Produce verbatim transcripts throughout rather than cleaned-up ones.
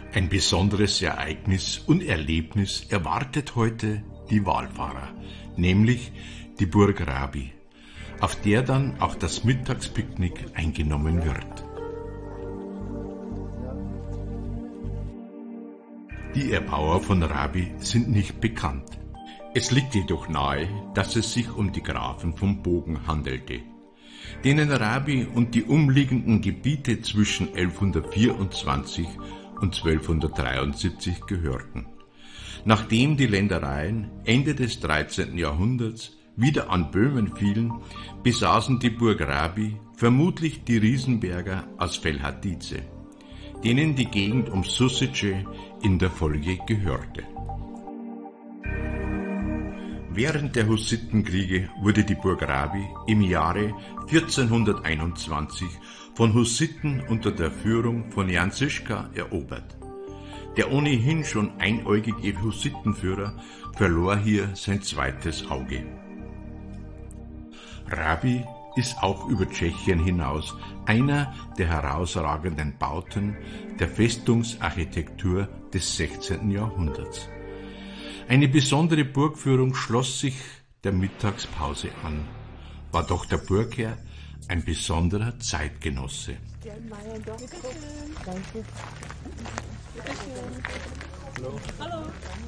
Ein besonderes Ereignis und Erlebnis erwartet heute die Wallfahrer, nämlich die Burg Raby, auf der dann auch das Mittagspicknick eingenommen wird. Die Erbauer von Raby sind nicht bekannt. Es liegt jedoch nahe, dass es sich um die Grafen von Bogen handelte, denen Raby und die umliegenden Gebiete zwischen elfhundertvierundzwanzig und zwölfhundertdreiundsiebzig gehörten. Nachdem die Ländereien Ende des dreizehnten Jahrhunderts wieder an Böhmen fielen, besaßen die Burg Raby vermutlich die Riesenberger aus Velhatice, denen die Gegend um Susice in der Folge gehörte. Während der Hussitenkriege wurde die Burg Raby im Jahre vierzehnhunderteinundzwanzig von Hussiten unter der Führung von Jan Žižka erobert. Der ohnehin schon einäugige Hussitenführer verlor hier sein zweites Auge. Raby ist auch über Tschechien hinaus einer der herausragenden Bauten der Festungsarchitektur des sechzehnten Jahrhunderts. Eine besondere Burgführung schloss sich der Mittagspause an, war doch der Burgherr ein besonderer Zeitgenosse. Hallo.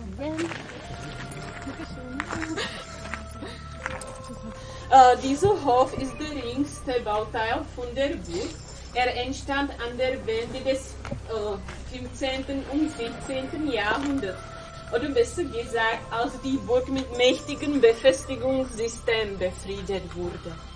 Uh, dieser Hof ist der jüngste Bauteil von der Burg. Er entstand an der Wende des uh, fünfzehnten und siebzehnten Jahrhunderts. Oder besser gesagt, als die Burg mit mächtigen Befestigungssystemen befriedet wurde.